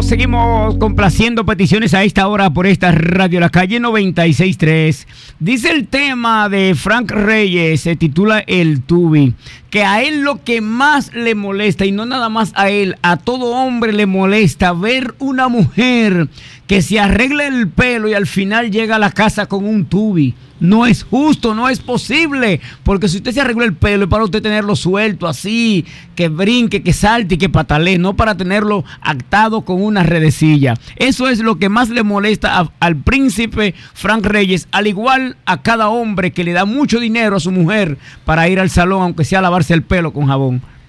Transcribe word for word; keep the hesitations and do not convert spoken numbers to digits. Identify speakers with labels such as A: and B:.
A: seguimos, seguimos complaciendo peticiones a esta hora por esta radio La Calle noventa y seis punto tres. Dice el tema de Frank Reyes, se titula El Tubi, que a él lo que más le molesta, y no nada más a él, a todo hombre le molesta ver una mujer que se arregla el pelo y al final llega a la casa con un tubi. No es justo, no es posible, porque si usted se arregla el pelo es para usted tenerlo suelto así, que brinque, que salte y que patalee, no para tenerlo atado con una redecilla. Eso es lo que más le molesta a, al príncipe Frank Reyes, al igual a cada hombre que le da mucho dinero a su mujer para ir al salón, aunque sea a lavarse el pelo con jabón.